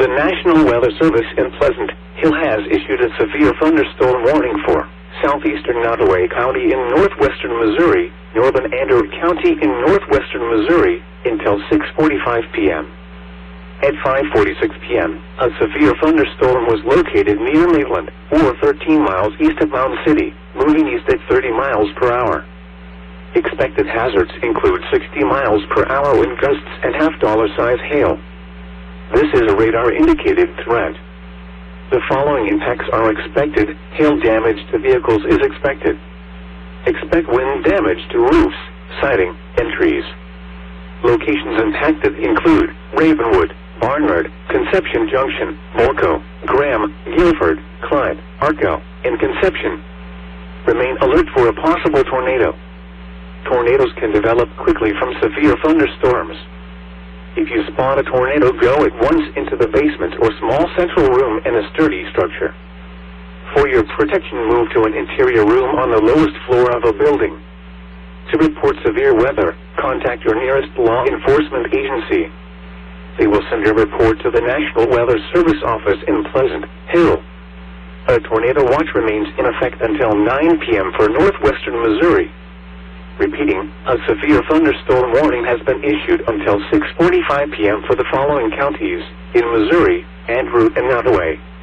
The National Weather Service in Pleasant Hill has issued a severe thunderstorm warning for southeastern Nottoway County in northwestern Missouri, northern Andrew County in northwestern Missouri, until 6:45 p.m. At 5:46 p.m., a severe thunderstorm was located near Leland, or 13 miles east of Mound City, moving east at 30 miles per hour. Expected hazards include 60 miles per hour wind gusts and half-dollar-size hail. This is a radar-indicated threat. The following impacts are expected. Hail damage to vehicles is expected. Expect wind damage to roofs, siding, and trees. Locations impacted include Ravenwood, Barnard, Conception Junction, Morco, Graham, Guilford, Clyde, Arkell, and Conception. Remain alert for a possible tornado. Tornadoes can develop quickly from severe thunderstorms. If you spot a tornado, go at once into the basement or small central room in a sturdy structure. For your protection, move to an interior room on the lowest floor of a building. To report severe weather, contact your nearest law enforcement agency. They will send your report to the National Weather Service office in Pleasant Hill. A tornado watch remains in effect until 9 p.m. for northwestern Missouri. Repeating, a severe thunderstorm warning has been issued until 6:45 p.m. for the following counties in Missouri: Andrew and Nottoway.